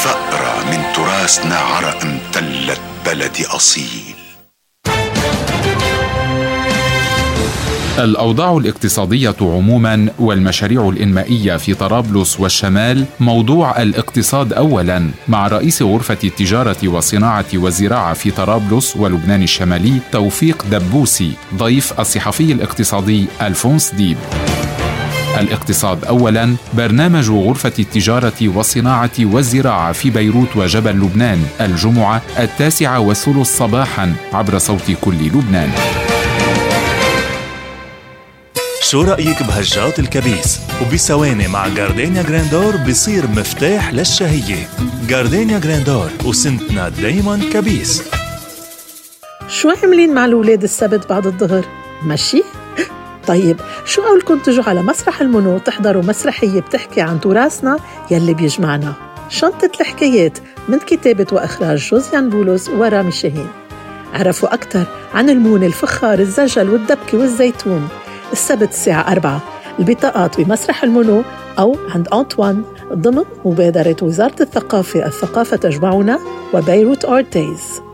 ثأرة من تراثنا عرق امتلت بلدي أصيل. الأوضاع الاقتصادية عموماً والمشاريع الإنمائية في طرابلس والشمال موضوع الاقتصاد أولاً، مع رئيس غرفة التجارة والصناعة والزراعة في طرابلس ولبنان الشمالي توفيق دبوسي، ضيف الصحفي الاقتصادي ألفونس ديب. الاقتصاد أولاً برنامج غرفة التجارة والصناعة والزراعة في بيروت وجبل لبنان الجمعة 9:30 صباحاً عبر صوت كل لبنان. شو رأيك بهجات الكبيس؟ وبثواني مع جاردينيا جراندور بيصير مفتاح للشهية. جاردينيا جراندور، وسنتنا دايما كبيس. شو عاملين مع الولاد السبت بعد الظهر؟ ماشي؟ طيب شو قولكم تجوا على مسرح المنو تحضروا مسرحية بتحكي عن تراثنا يلي بيجمعنا؟ شنطة الحكايات من كتابة وإخراج جوزيان بولس ورامي شاهين. عرفوا أكتر عن المون، الفخار، الزجل والدبكة والزيتون. السبت الساعة 4 البطاقات بمسرح المنو أو عند أنطوان ضمن مبادرة وزارة الثقافة تجمعنا وبيروت أورتيز.